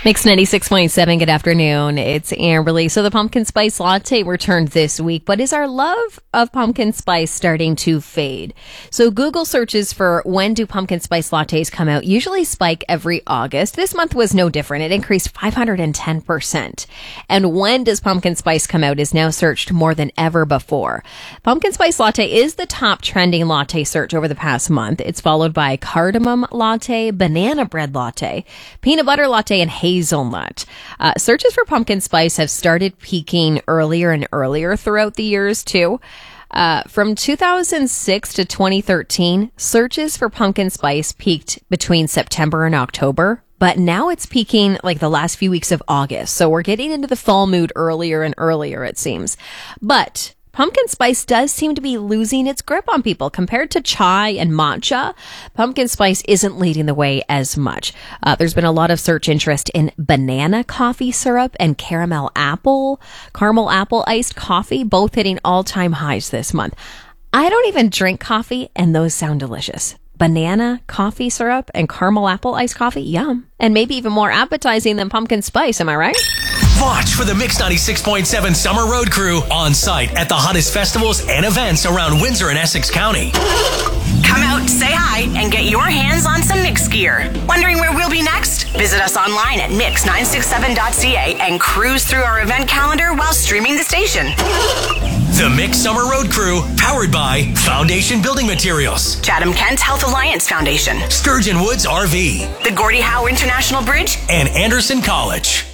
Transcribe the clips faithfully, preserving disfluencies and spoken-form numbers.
Mix ninety-six point seven, good afternoon. It's Amberly. So the pumpkin spice latte returned this week, but is our love of pumpkin spice starting to fade? So Google searches for when do pumpkin spice lattes come out usually spike every August. This month was no different. It increased five hundred ten percent. And when does pumpkin spice come out is now searched more than ever before. Pumpkin spice latte is the top trending latte search over the past month. It's followed by cardamom latte, banana bread latte, peanut butter latte, and hazelnut. Uh, searches for pumpkin spice have started peaking earlier and earlier throughout the years, too. Uh, from two thousand six to twenty thirteen, searches for pumpkin spice peaked between September and October, but now it's peaking like the last few weeks of August. So we're getting into the fall mood earlier and earlier, it seems. But pumpkin spice does seem to be losing its grip on people. Compared to chai and matcha, pumpkin spice isn't leading the way as much. Uh, there's been a lot of search interest in banana coffee syrup and caramel apple, caramel apple iced coffee, both hitting all-time highs this month. I don't even drink coffee, and those sound delicious. Banana coffee syrup and caramel apple iced coffee, yum. And maybe even more appetizing than pumpkin spice, am I right? Watch for the Mix ninety-six point seven Summer Road Crew on site at the hottest festivals and events around Windsor and Essex County. Come out, say hi, and get your hands on some Mix gear. Wondering where we'll be next? Visit us online at mix nine six seven dot c a and cruise through our event calendar while streaming the station. The Mix Summer Road Crew, powered by Foundation Building Materials, Chatham Kent Health Alliance Foundation, Sturgeon Woods R V, the Gordie Howe International Bridge, and Anderson College.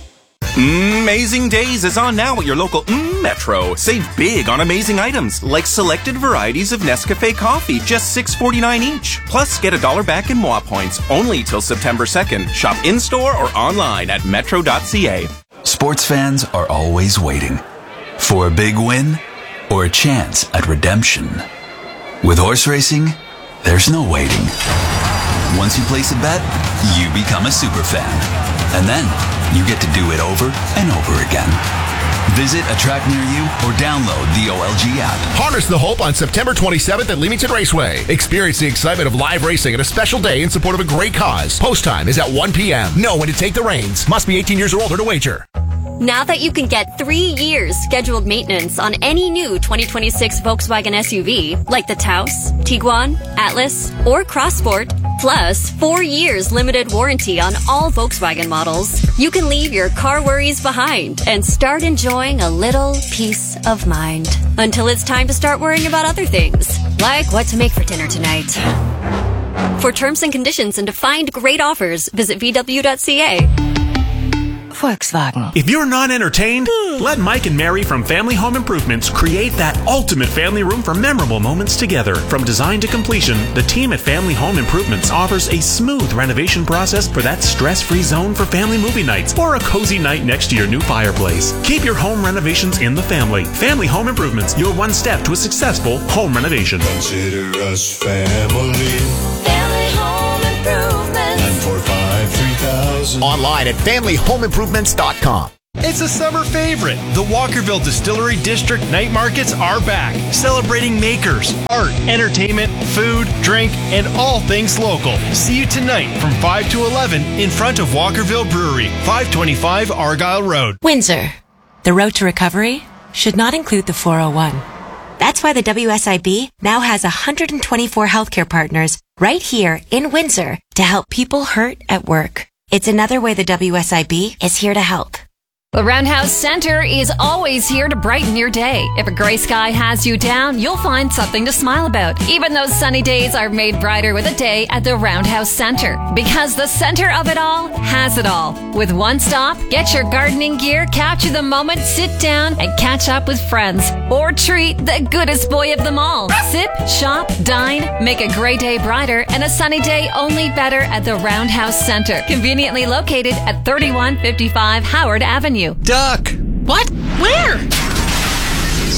Amazing Days is on now at your local mm, Metro. Save big on amazing items like selected varieties of Nescafe coffee, just six forty-nine each. Plus, get a dollar back in M W A points only till September second. Shop in-store or online at metro dot c a. Sports fans are always waiting for a big win or a chance at redemption. With horse racing, there's no waiting. Once you place a bet, you become a super fan. And then you get to do it over and over again. Visit a track near you or download the O L G app. Harness the hope on September twenty-seventh at Leamington Raceway. Experience the excitement of live racing at a special day in support of a great cause. Post time is at one p.m. Know when to take the reins. Must be eighteen years or older to wager. Now that you can get three years scheduled maintenance on any new twenty twenty-six Volkswagen S U V, like the Taos, Tiguan, Atlas, or Crossport, plus four years limited warranty on all Volkswagen models, you can leave your car worries behind and start enjoying a little peace of mind. Until it's time to start worrying about other things, like what to make for dinner tonight. For terms and conditions and to find great offers, visit v w dot c a. Volkswagen. If you're not entertained, let Mike and Mary from Family Home Improvements create that ultimate family room for memorable moments together. From design to completion, the team at Family Home Improvements offers a smooth renovation process for that stress-free zone for family movie nights or a cozy night next to your new fireplace. Keep your home renovations in the family. Family Home Improvements, your one step to a successful home renovation. Consider us family. Family Home Improvements. nine four five, three thousand. Online at family home improvements dot com. It's a summer favorite. The Walkerville Distillery District Night Markets are back, celebrating makers, art, entertainment, food, drink, and all things local. See you tonight from five to eleven in front of Walkerville Brewery, five twenty-five Argyle Road. Windsor. The road to recovery should not include the four oh one. That's why the W S I B now has one hundred twenty-four healthcare partners right here in Windsor to help people hurt at work. It's another way the W S I B is here to help. The Roundhouse Center is always here to brighten your day. If a gray sky has you down, you'll find something to smile about. Even those sunny days are made brighter with a day at the Roundhouse Center. Because the center of it all has it all. With one stop, get your gardening gear, capture the moment, sit down, and catch up with friends. Or treat the goodest boy of them all. Sip, shop, dine, make a gray day brighter and a sunny day only better at the Roundhouse Center. Conveniently located at thirty-one fifty-five Howard Avenue. Duck! What? Where?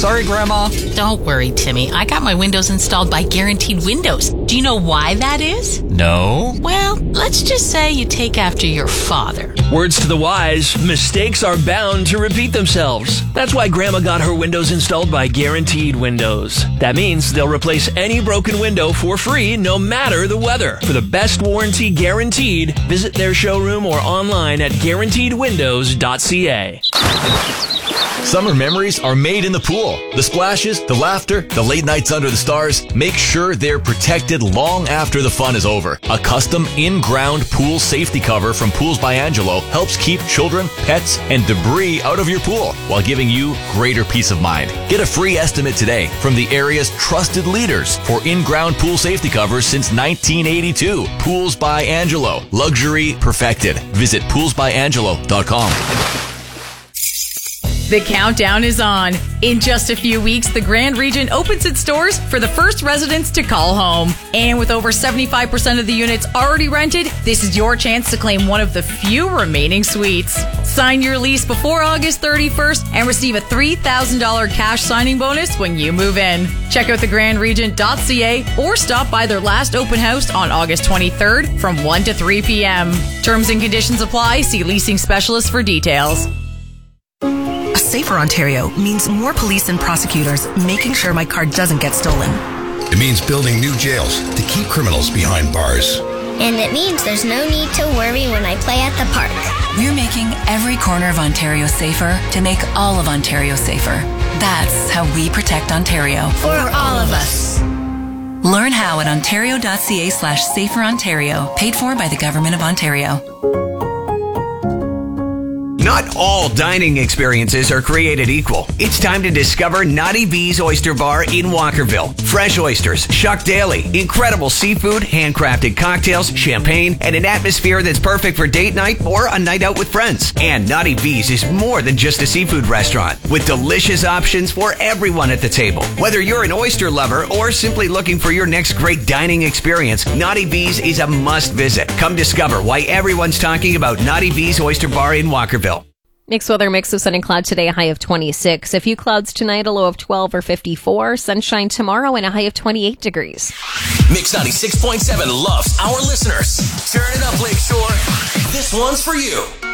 Sorry, Grandma. Don't worry, Timmy. I got my windows installed by Guaranteed Windows. Do you know why that is? No. Well, let's just say you take after your father. Words to the wise, mistakes are bound to repeat themselves. That's why Grandma got her windows installed by Guaranteed Windows. That means they'll replace any broken window for free, no matter the weather. For the best warranty guaranteed, visit their showroom or online at guaranteed windows dot c a. Summer memories are made in the pool. The splashes, the laughter, the late nights under the stars. Make sure they're protected long after the fun is over. A custom in-ground pool safety cover from Pools by Angelo helps keep children, pets, and debris out of your pool while giving you greater peace of mind. Get a free estimate today from the area's trusted leaders for in-ground pool safety covers since nineteen eighty-two. Pools by Angelo. Luxury perfected. Visit pools by angelo dot com. The countdown is on. In just a few weeks, the Grand Regent opens its doors for the first residents to call home. And with over seventy-five percent of the units already rented, this is your chance to claim one of the few remaining suites. Sign your lease before August thirty-first and receive a three thousand dollars cash signing bonus when you move in. Check out the grand regent dot c a or stop by their last open house on August twenty-third from one to three p.m. Terms and conditions apply. See leasing specialists for details. A safer Ontario means more police and prosecutors making sure my car doesn't get stolen. It means building new jails to keep criminals behind bars. And it means there's no need to worry when I play at the park. We're making every corner of Ontario safer to make all of Ontario safer. That's how we protect Ontario. For all of us. Learn how at ontario dot c a slash safer Ontario. Paid for by the Government of Ontario. Not all dining experiences are created equal. It's time to discover Naughty V's Oyster Bar in Walkerville. Fresh oysters, shucked daily, incredible seafood, handcrafted cocktails, champagne, and an atmosphere that's perfect for date night or a night out with friends. And Naughty V's is more than just a seafood restaurant, with delicious options for everyone at the table. Whether you're an oyster lover or simply looking for your next great dining experience, Naughty V's is a must visit. Come discover why everyone's talking about Naughty V's Oyster Bar in Walkerville. Mixed weather, mix of sun and cloud today, a high of twenty-six. A few clouds tonight, a low of twelve or fifty-four. Sunshine tomorrow and a high of twenty-eight degrees. Mix ninety-six point seven loves our listeners. Turn it up, Lakeshore. This one's for you.